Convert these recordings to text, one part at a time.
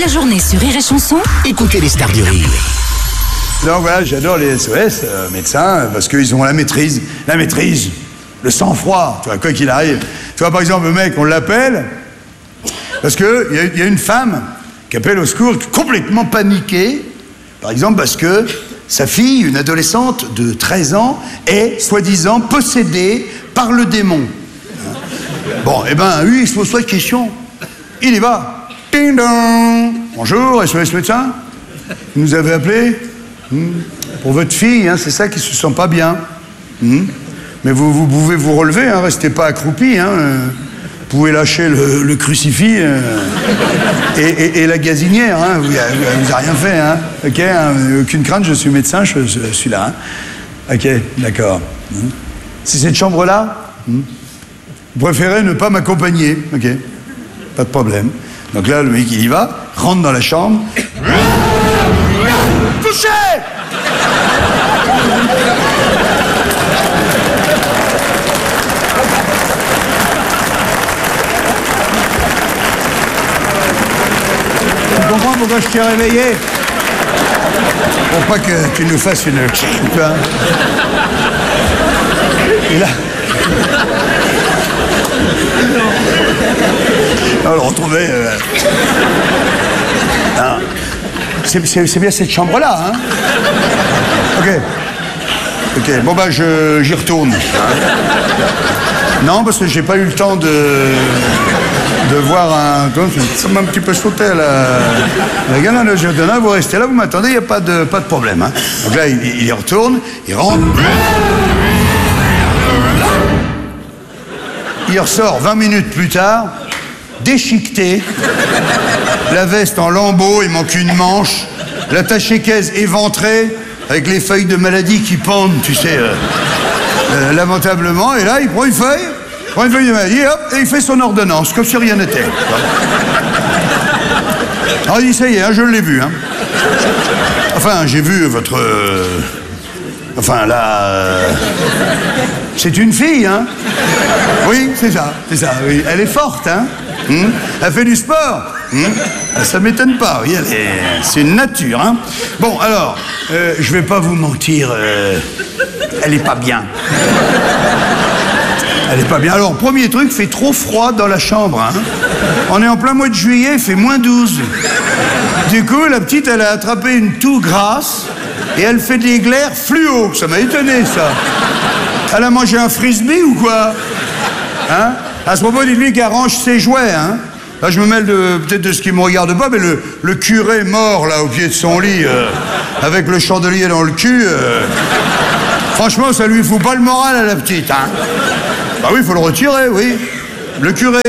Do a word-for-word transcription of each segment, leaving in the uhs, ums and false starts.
la journée sur Rire et Chanson, écoutez les stars du rire. Donc voilà, j'adore les S O S euh, médecins parce qu'ils ont la maîtrise, la maîtrise, le sang-froid, tu vois, quoi qu'il arrive. Tu vois, par exemple, le mec, on l'appelle parce qu'il y, y a une femme qui appelle au secours complètement paniquée, par exemple parce que sa fille, une adolescente de treize ans, est soi-disant possédée par le démon. Bon, eh ben, lui, il se pose pas de questions. Il y va. Ding dong. Bonjour, S O S médecin. Vous nous avez appelé hmm. Pour votre fille, hein, c'est ça qui se sent pas bien. Hmm. Mais vous, vous pouvez vous relever, hein, restez pas accroupi. Hein. Vous pouvez lâcher le, le crucifix euh, et, et, et la gazinière. Hein. Vous n'avez rien fait. Hein. Ok, hein, aucune crainte, je suis médecin, je, je suis là. Hein. Ok, d'accord. Hmm. C'est cette chambre-là hmm. Vous préférez ne pas m'accompagner. Ok, pas de problème. Donc là, le mec, il y va, rentre dans la chambre. Touché! Tu comprends pourquoi je t'ai réveillé? Pour pas que tu nous fasses une... Et là... On le retrouvait... Euh... C'est bien cette chambre-là, hein? Ok. Ok, bon bah je j'y retourne. Non, parce que j'ai pas eu le temps de... de voir un... Ça m'a un petit peu sauté à la... La galère de Giordana, vous restez là, vous m'attendez, il n'y a pas de, pas de problème, hein? Donc là, il, il y retourne, il rentre... Il ressort vingt minutes plus tard, déchiqueté, la veste en lambeaux, il manque une manche, l'attaché-caisse éventré, avec les feuilles de maladie qui pendent, tu sais, euh, euh, lamentablement, et là, il prend une feuille, prend une feuille de maladie, hop, et il fait son ordonnance, comme si rien n'était. Alors il dit, ça y est, hein, je l'ai vu, hein. Enfin, j'ai vu votre... Euh, enfin, là... Euh, c'est une fille, hein? Oui, c'est ça, c'est ça, oui. Elle est forte, hein? Hum? Elle fait du sport. Hum? Ça m'étonne pas, oui, elle est... c'est une nature, hein? Bon, alors, euh, je vais pas vous mentir, euh, elle est pas bien. Elle est pas bien. Alors, premier truc, il fait trop froid dans la chambre, hein? On est en plein mois de juillet, il fait moins douze. Du coup, la petite, elle a attrapé une toux grasse et elle fait des glaires fluo. Ça m'a étonné, ça. Elle a mangé un frisbee ou quoi? Hein? À ce propos, dites-lui qu'elle range ses jouets, hein? Là, je me mêle de, peut-être de ce qui me regarde pas, mais le, le curé mort, là, au pied de son lit, euh, avec le chandelier dans le cul, euh, franchement, ça lui fout pas le moral à la petite, hein? Bah oui, il faut le retirer, oui. Le curé.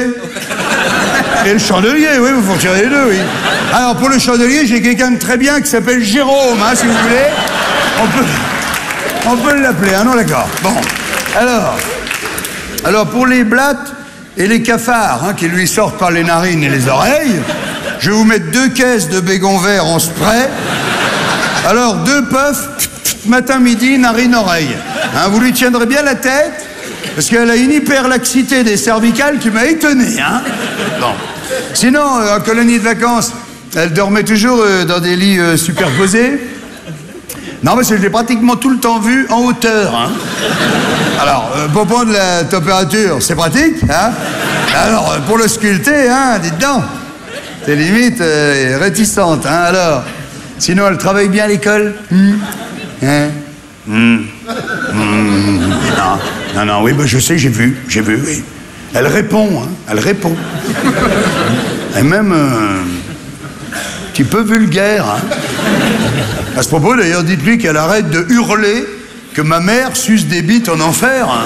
Et le chandelier, oui, il faut retirer les deux, oui. Alors, pour le chandelier, j'ai quelqu'un de très bien qui s'appelle Jérôme, hein, si vous voulez. On peut... On peut l'appeler, hein, non, d'accord. Bon, alors, alors pour les blattes et les cafards, hein, qui lui sortent par les narines et les oreilles, je vais vous mettre deux caisses de bégon vert en spray. Alors, deux puffs, matin, midi, narine, oreille. Hein, vous lui tiendrez bien la tête, parce qu'elle a une hyperlaxité des cervicales qui m'a étonné, hein. Bon. Sinon, euh, en colonie de vacances, elle dormait toujours euh, dans des lits euh, superposés. Non, parce que je l'ai pratiquement tout le temps vu en hauteur, hein. Alors, euh, pour prendre la température, c'est pratique, hein. Alors, euh, pour le sculpter, hein, dites donc, c'est limite euh, réticente, hein. Alors, sinon, elle travaille bien à l'école, mmh. Hein mmh. Mmh. Non, non, non, oui, bah, je sais, j'ai vu, j'ai vu, oui. Elle répond, hein, elle répond. Et même... Euh, un petit peu vulgaire, hein. À ce propos, d'ailleurs, dites-lui qu'elle arrête de hurler que ma mère suce des bites en enfer, hein.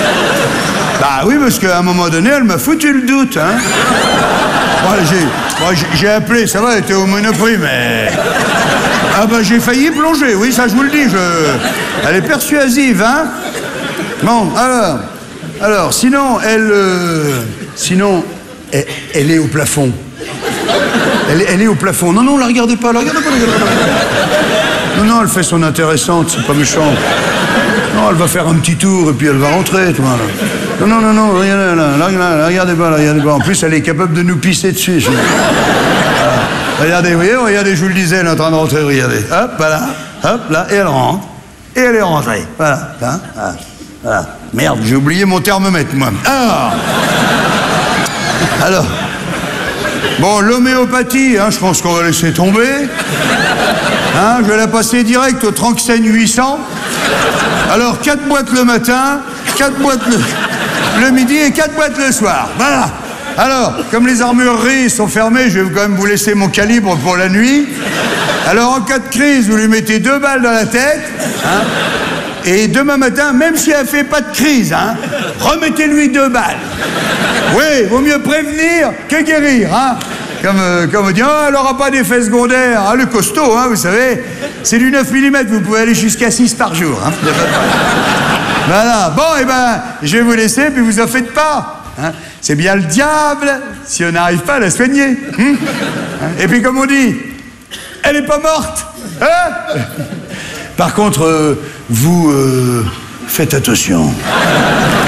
Bah oui, parce qu'à un moment donné, elle m'a foutu le doute, hein. Bon, j'ai, bon, j'ai appelé, ça va, elle était au Monoprix, mais... Ah bah j'ai failli plonger, oui, ça je vous le dis, je... Elle est persuasive, hein. Bon, alors... Alors, sinon, elle... Euh... Sinon, elle, elle est au plafond. Elle, elle est au plafond. Non, non, la regardez pas, la regardez pas, la regardez pas. Non, non, elle fait son intéressante, c'est pas méchant. Non, elle va faire un petit tour et puis elle va rentrer, toi. Non, non, non, non, regardez, là, là, là, là, regardez pas, là, regardez pas. En plus, elle est capable de nous pisser dessus. Regardez, vous voyez, regardez, je vous le disais, elle est en train de rentrer, regardez. Hop, voilà, hop, là, et elle rentre. Et elle est rentrée. Voilà, hein, voilà, voilà. Merde, j'ai oublié mon thermomètre, moi. Alors, alors bon, l'homéopathie, hein, je pense qu'on va laisser tomber. Hein, je vais la passer direct au Tranxène huit cents. Alors, quatre boîtes le matin, quatre boîtes le, le midi et quatre boîtes le soir. Voilà. Alors, comme les armureries sont fermées, je vais quand même vous laisser mon calibre pour la nuit. Alors, en cas de crise, vous lui mettez deux balles dans la tête. Hein, et demain matin, même si elle fait pas de crise, hein, remettez-lui deux balles. Oui, vaut mieux prévenir que guérir. Hein. Comme, euh, comme on dit, oh, elle n'aura pas d'effet secondaire. Ah, le costaud, hein, vous savez, c'est du neuf millimètres, vous pouvez aller jusqu'à six par jour. Hein. Voilà, bon, et eh ben, je vais vous laisser, puis vous en faites pas. Hein. C'est bien le diable si on n'arrive pas à la soigner. Hum. Et puis, comme on dit, elle n'est pas morte. Hein. Par contre, euh, vous euh, faites attention.